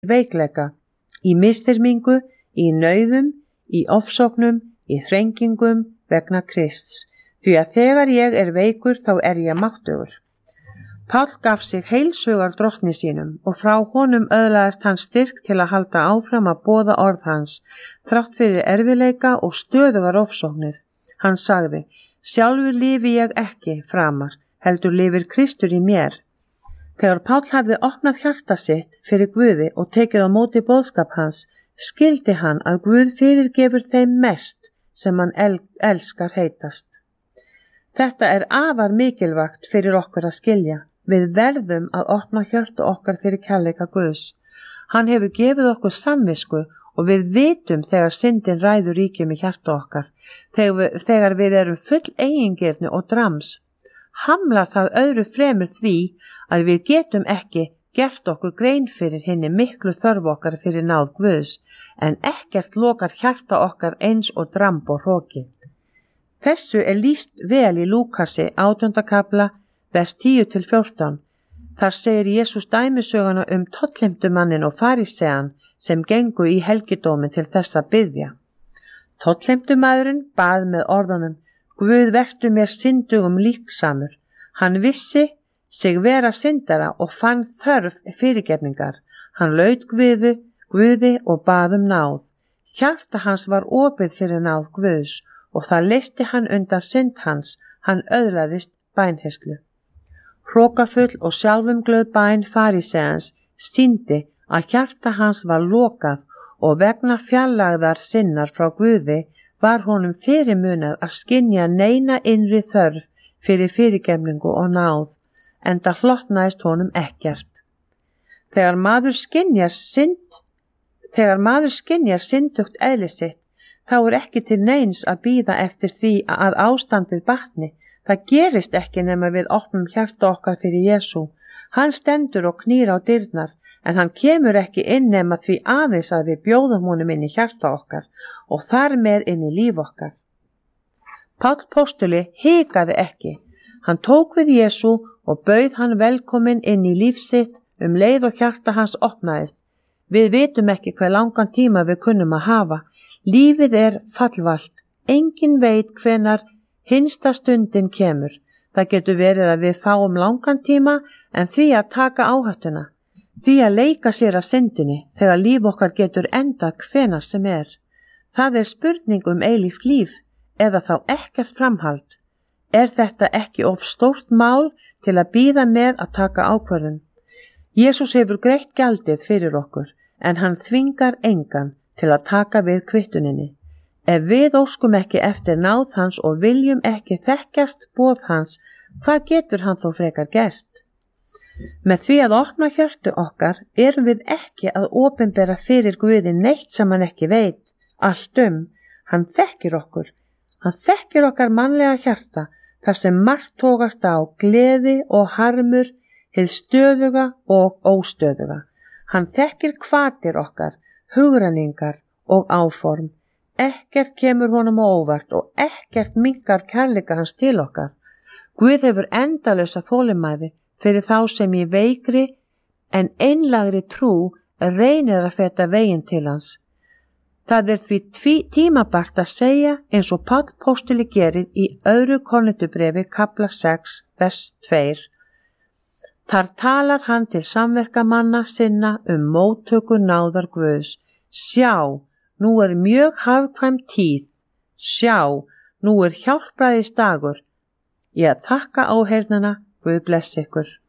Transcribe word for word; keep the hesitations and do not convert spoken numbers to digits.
veikleika, í misþyrmingu, í nauðum, í ofsóknum, í þrengingum vegna Krists, því að þegar ég er veikur þá er ég máttugur. Páll gaf sig heilshugar drottni sínum og frá honum öðlaðist hann styrk til að halda áfram að boða orð hans, þrátt fyrir erfileika og stöðugar ofsóknir. Hann sagði, sjálfur lifi ég ekki framar, heldur lifir Kristur í mér. Þegar Páll hafði opnað hjarta sitt fyrir Guði og tekið á móti boðskap hans, skildi hann að Guð fyrirgefur þeim mest sem hann el elskar heitast. Þetta er afar mikilvægt fyrir okkur að skilja. Við verðum að opna hjörtu okkar fyrir kærleika Guðs. Hann hefur gefið okkur samvisku og við vitum þegar syndin ræður ríkjum í hjarta okkar, þegar við, þegar við erum full eigingirni og drams. Hamlar það öðru fremur því að við getum ekki gert okkur grein fyrir hinni miklu þörf okkar fyrir náð Guðs, en ekkert lokar hjarta okkar eins og dramb og hroki. Þessu er lýst vel í Lúkasi átjánda kafla, vers tíu til fjórtán. Þar segir Jesús dæmisöguna um tollheimtumanninn og farisean sem gengu í helgidómin til þess að biðja. Tollheimtumaðurinn bað með orðunum, Guð vertu mér syndugum líksamur. Hann vissi sig vera syndara og fann þörf fyrirgefningar. Hann laut Guði, Guði og bað um náð. Hjarta hans var opið fyrir náð Guðs og það leysti hann undan synd hans. Hann öðlaðist bænherslu. Hrokafull og sjálfumglöð bæn fariseans sýndi að hjarta hans var lokað og vegna fjarlægðar sinnar frá Guði var honum fyrirmunað að skynja neina innri þörf fyrir fyrirgefningu og náð, enda hlotnaðist honum ekkert. Þegar maður skynjar synd, þegar maður skynjar syndugt eðli sitt, þá er ekki til neins að bíða eftir því að ástandið batni. Það gerist ekki nema við opnum hjarta okkar fyrir Jesú. Hann stendur og knýr á dyrnar, en hann kemur ekki inn nema því aðeins að við bjóðum honum inn í hjarta okkar og þar með inn í líf okkar. Páll postuli hikaði ekki. Hann tók við Jesú og bauð hann velkominn inn í líf sitt um leið og hjarta hans opnaðist. Við vitum ekki hver langan tíma við kunnum að hafa. Lífið er fallvalt. Enginn veit hvenar hinsta stundin kemur. Það getur verið að við fáum langan tíma en því að taka áhættuna. Því að leika sér að syndinni þegar líf okkar getur endað hvenær sem er. Það er spurning um eilíft líf eða þá ekkert framhald. Er þetta ekki of stórt mál til að bíða með að taka ákvörðun? Jesús hefur greitt gjaldið fyrir okkur en hann þvingar engan til að taka við kvittuninni. Ef við óskum ekki eftir náð hans og viljum ekki þekkjast boð hans, hvað getur hann þó frekar gert? Með því að opna hjörtu okkar erum við ekki að opinbera fyrir Guði neitt sem hann ekki veit, allt um. Hann þekkir okkur. Hann þekkir okkar mannlega hjarta, þar sem margt tókast á gleði og harmur, hið stöðuga og óstöðuga. Hann þekkir hvatir okkar, hugrenningar og áform. Ekkert kemur honum á óvart og ekkert minnkar kærleika hans til okkar. Guð hefur endalausa þolinmæði fyrir þá sem í veikri en einlagri trú reynir að feta veginn til hans. Það er því tímabært að segja eins og Páll postuli gerir í öðru Korintubréfi kafla sex, vers tvö. Þar talar hann til samverkamanna sinna um móttöku náðar Guðs. Sjá, nú er mjög hagkvæm tíð. Sjá, nú er hjálpræðis dagur. Ég þakka áheyrnina, Guð blessi ykkur.